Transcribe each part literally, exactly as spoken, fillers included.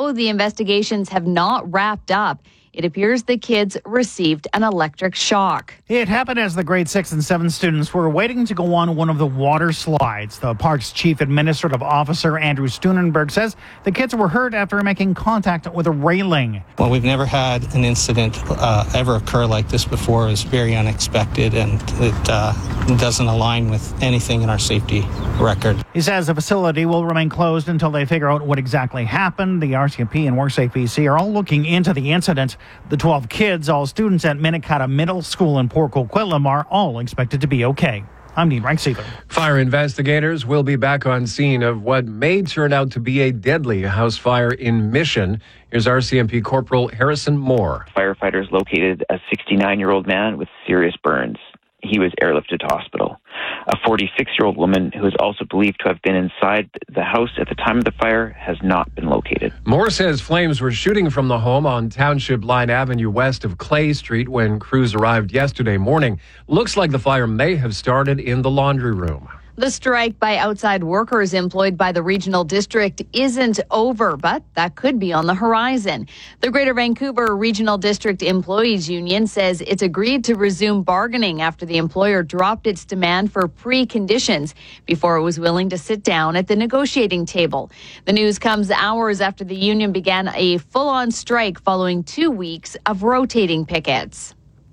though the investigations have not wrapped up, it appears the kids received an electric shock. It happened as the grade six and seven students were waiting to go on one of the water slides. The park's chief administrative officer, Andrew Steunenberg, says the kids were hurt after making contact with a railing. Well, we've never had an incident uh, ever occur like this before. It was very unexpected, and it uh, doesn't align with anything in our safety record. He says the facility will remain closed until they figure out what exactly happened. The R C M P and WorkSafe B C are all looking into the incident. The twelve kids, all students at Minikata Middle School in Port Coquitlam, are all expected to be okay. I'm Dean Reichseeler. Fire investigators will be back on scene of what may turn out to be a deadly house fire in Mission. Here's R C M P Corporal Harrison Moore. Firefighters located a sixty-nine-year-old man with serious burns. He was airlifted to hospital. A forty-six-year-old woman who is also believed to have been inside the house at the time of the fire has not been located. Moore says flames were shooting from the home on Township Line Avenue west of Clay Street when crews arrived yesterday morning. Looks like the fire may have started in the laundry room. The strike by outside workers employed by the regional district isn't over, but that could be on the horizon. The Greater Vancouver Regional District Employees Union says it's agreed to resume bargaining after the employer dropped its demand for preconditions before it was willing to sit down at the negotiating table. The news comes hours after the union began a full-on strike following two weeks of rotating pickets.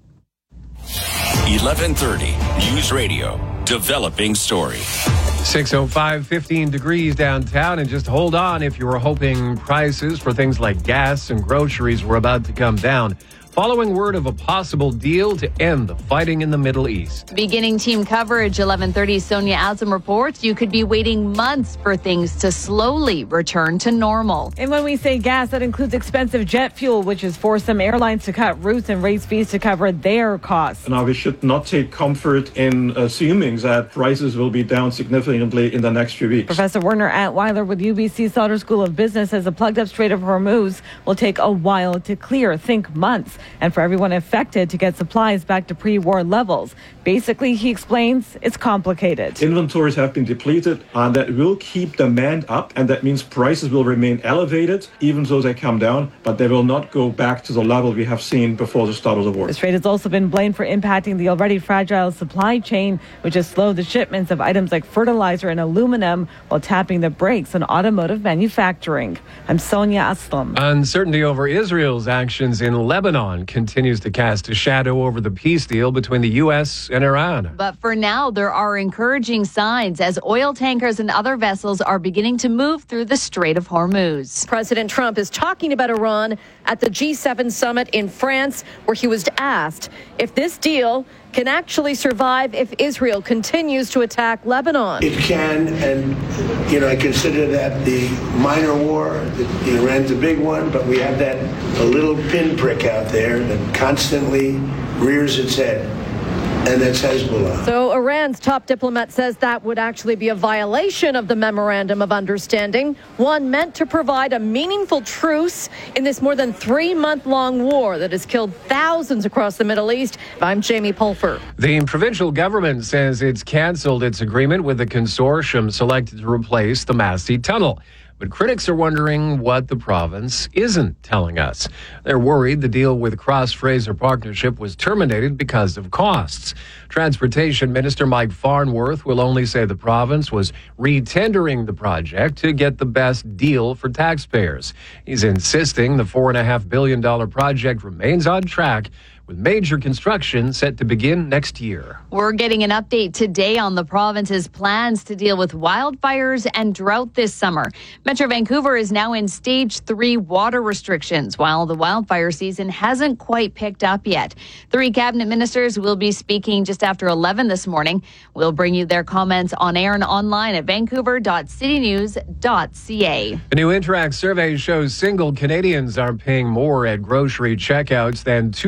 eleven thirty News Radio. Developing story. six oh five, fifteen degrees downtown, and just hold on if you were hoping prices for things like gas and groceries were about to come down. Following word of a possible deal to end the fighting in the Middle East. Beginning team coverage, eleven thirty, Sonia Azam reports you could be waiting months for things to slowly return to normal. And when we say gas, that includes expensive jet fuel, which has forced some airlines to cut routes and raise fees to cover their costs. Now, we should not take comfort in assuming that prices will be down significantly in the next few weeks. Professor Werner Atweiler with U B C Sauder School of Business says the plugged-up Strait of Hormuz will take a while to clear, think months, and for everyone affected to get supplies back to pre-war levels. Basically, he explains, it's complicated. Inventories have been depleted, and that will keep demand up, and that means prices will remain elevated, even though they come down, but they will not go back to the level we have seen before the start of the war. The Strait has also been blamed for impacting the already fragile supply chain, which has slowed the shipments of items like fertilizer and aluminum while tapping the brakes on automotive manufacturing. I'm Sonia Aslam. Uncertainty over Israel's actions in Lebanon continues to cast a shadow over the peace deal between the U S and Iran. But for now, there are encouraging signs as oil tankers and other vessels are beginning to move through the Strait of Hormuz. President Trump is talking about Iran at the G seven summit in France, where he was asked if this deal can actually survive if Israel continues to attack Lebanon. It can, and, you know, I consider that the minor war. The, the Iran's a big one, but we have that a little pinprick out there that constantly rears its head. And that's Hezbollah. So Iran's top diplomat says that would actually be a violation of the Memorandum of Understanding, one meant to provide a meaningful truce in this more than three-month-long war that has killed thousands across the Middle East. I'm Jamie Pulfer. The provincial government says it's canceled its agreement with the consortium selected to replace the Massey Tunnel. But critics are wondering what the province isn't telling us. They're worried the deal with Cross-Fraser Partnership was terminated because of costs. Transportation Minister Mike Farnworth will only say the province was re-tendering the project to get the best deal for taxpayers. He's insisting the four point five billion dollars project remains on track, with major construction set to begin next year. We're getting an update today on the province's plans to deal with wildfires and drought this summer. Metro Vancouver is now in stage three water restrictions, while the wildfire season hasn't quite picked up yet. Three cabinet ministers will be speaking just after eleven this morning. We'll bring you their comments on air and online at vancouver dot city news dot c a. A new Interact survey shows single Canadians are paying more at grocery checkouts than two-person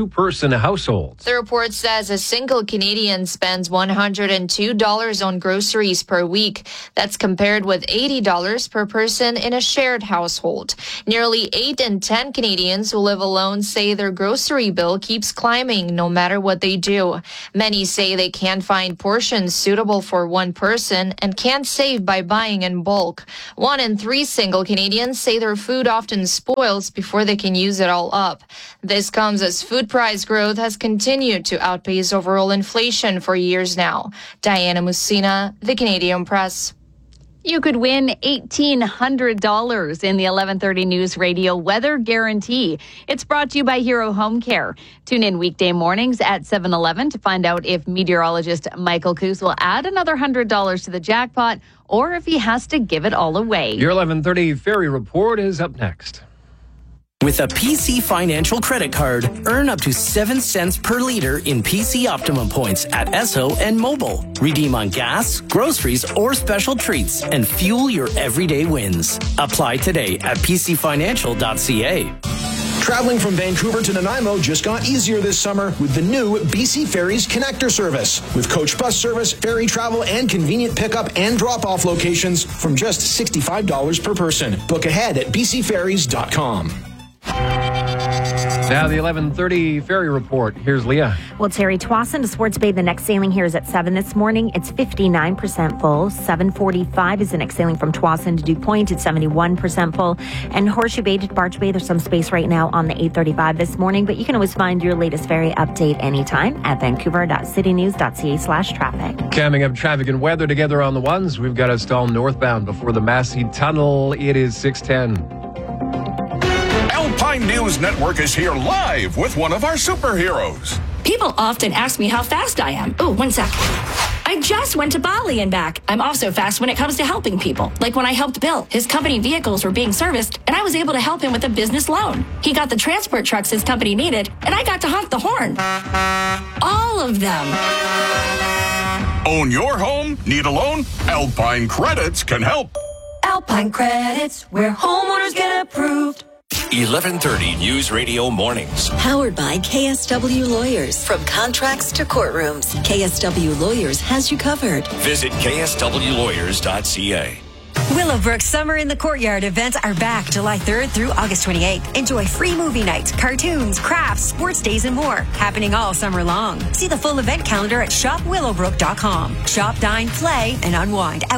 person households. The report says a single Canadian spends one hundred two dollars on groceries per week. That's compared with eighty dollars per person in a shared household. Nearly eight in ten Canadians who live alone say their grocery bill keeps climbing no matter what they do. Many say they can't find portions suitable for one person and can't save by buying in bulk. One in three single Canadians say their food often spoils before they can use it all up. This comes as food price growth has continued to outpace overall inflation for years now. Diana Musina, The Canadian Press. You could win eighteen hundred dollars in the eleven thirty News Radio Weather Guarantee. It's brought to you by Hero Home Care. Tune in weekday mornings at seven eleven to find out if meteorologist Michael Coos will add another one hundred dollars to the jackpot or if he has to give it all away. Your eleven thirty Ferry Report is up next. With a P C Financial credit card, earn up to seven cents per liter in P C Optimum points at Esso and Mobile. Redeem on gas, groceries, or special treats and fuel your everyday wins. Apply today at p c financial dot c a. Traveling from Vancouver to Nanaimo just got easier this summer with the new B C Ferries Connector service. With coach bus service, ferry travel, and convenient pickup and drop-off locations from just sixty-five dollars per person. Book ahead at b c ferries dot com. Now the eleven thirty Ferry Report. Here's Leah. Well, Terry, Tsawwassen to Swartz Bay, the next sailing here is at seven this morning. It's fifty-nine percent full. seven forty-five is the next sailing from Tsawwassen to Dew Point. It's seventy-one percent full. And Horseshoe Bay to Barge Bay, there's some space right now on the eight thirty-five this morning, but you can always find your latest ferry update anytime at vancouver dot city news dot c a slash traffic. Camming up traffic and weather together on the ones. We've got a stall northbound before the Massey Tunnel. It is six ten. Alpine News Network is here live with one of our superheroes. People often ask me how fast I am. Oh, one sec. I just went to Bali and back. I'm also fast when it comes to helping people. Like when I helped Bill. His company vehicles were being serviced, and I was able to help him with a business loan. He got the transport trucks his company needed, and I got to honk the horn. All of them. Own your home? Need a loan? Alpine Credits can help. Alpine Credits, where homeowners get approved. eleven thirty News Radio Mornings. Powered by K S W Lawyers. From contracts to courtrooms, K S W Lawyers has you covered. Visit k s w lawyers dot c a. Willowbrook Summer in the Courtyard events are back July third through August twenty-eighth. Enjoy free movie nights, cartoons, crafts, sports days, and more. Happening all summer long. See the full event calendar at shop willowbrook dot com. Shop, dine, play, and unwind.